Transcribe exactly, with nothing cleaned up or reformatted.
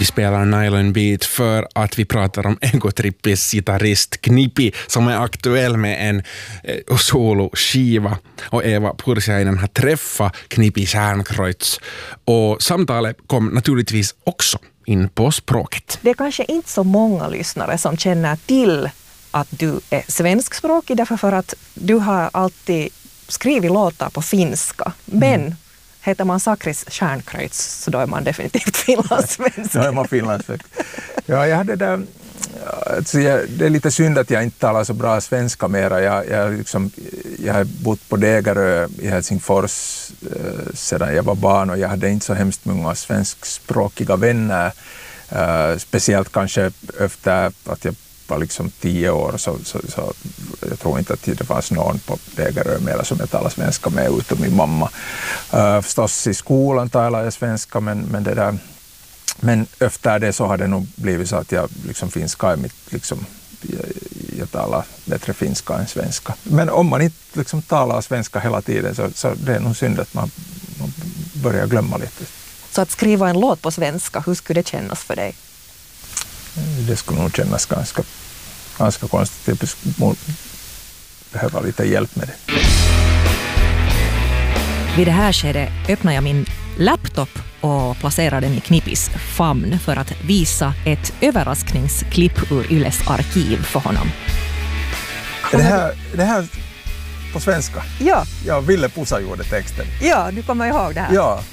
Vi spelar Nylon Beat för att vi pratar om Egotrippis gitarrist Knippi som är aktuell med en eh, soloskiva. Och Eva Pursiainen har träffat Knippi Stjärnkreutz. Och samtalet kom naturligtvis också in på språket. Det är kanske inte så många lyssnare som känner till att du är svenskspråkig därför för att du har alltid skrivit låtar på finska. Men mm. heter man Sakris Stjärnkreutz så då är man definitivt finlandssvensk. Då är man finlandssvensk. Ja, jag hade där, alltså jag, det är lite synd att jag inte talar så bra svenska mera. Jag, jag, liksom, jag har bott på Degerö i Helsingfors eh, sedan jag var barn och jag hade inte så hemskt många svenskspråkiga vänner. Eh, speciellt kanske efter att jag var liksom tio år så, så, så jag tror inte att det fanns någon på Degerö mer som jag talar svenska med utom min mamma. Uh, förstås i skolan talar jag svenska men, men det där men efter det så har det nog blivit så att jag liksom finska är mitt liksom jag, jag talar bättre finska än svenska. Men om man inte liksom talar svenska hela tiden så, så det är nog synd att man, man börjar glömma lite. Så att skriva en låt på svenska, hur skulle det kännas för dig? Det skulle nog kännas ganska, ganska konstigt. Jag behöver lite hjälp med det. Vid det här skedet öppnar jag min laptop och placerar den i Knippis famn för att visa ett överraskningsklipp ur Yles arkiv för honom. Är det här, det här på svenska? Ja. Ja, Ville Pusa gjorde texten. Ja, du kommer ihåg det här. Ja,